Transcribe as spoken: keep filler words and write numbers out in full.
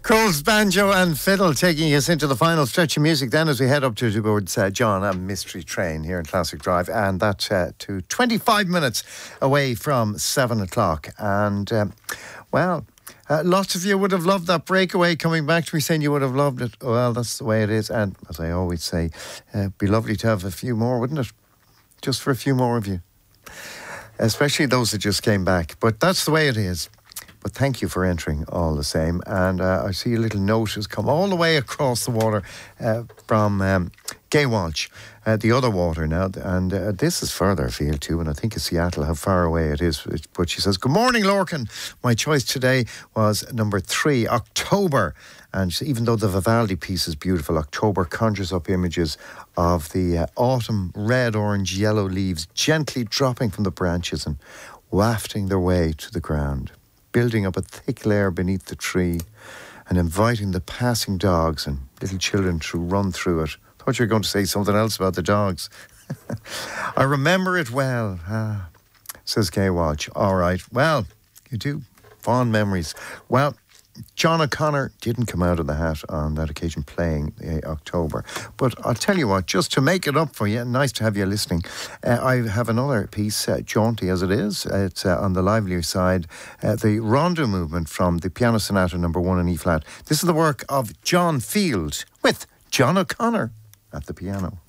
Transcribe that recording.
Cole's banjo and fiddle taking us into the final stretch of music then as we head up to towards uh, John and Mystery Train here in Classic Drive, and that uh, to twenty-five minutes away from seven o'clock. And um, well, uh, lots of you would have loved that breakaway, coming back to me saying you would have loved it. Well, that's the way it is, and as I always say, uh, it'd be lovely to have a few more, wouldn't it? Just for a few more of you, especially those that just came back. But that's the way it is. But thank you for entering all the same. And uh, I see a little note has come all the way across the water uh, from um, Gay Walsh, uh, the other water now. And uh, this is further afield too, and I think it's Seattle, how far away it is. But she says, good morning, Lorcan. My choice today was number three, October. And even though the Vivaldi piece is beautiful, October conjures up images of the uh, autumn red, orange, yellow leaves gently dropping from the branches and wafting their way to the ground, building up a thick layer beneath the tree and inviting the passing dogs and little children to run through it. Thought you were going to say something else about the dogs. I remember it well, ah, says Gay Walsh. All right, well, you do. Fond memories. Well, John O'Connor didn't come out of the hat on that occasion playing uh, October. But I'll tell you what, just to make it up for you, nice to have you listening, uh, I have another piece, uh, jaunty as it is. Uh, it's uh, on the livelier side, uh, the Rondo movement from the Piano Sonata number one in E-flat. This is the work of John Field with John O'Connor at the piano.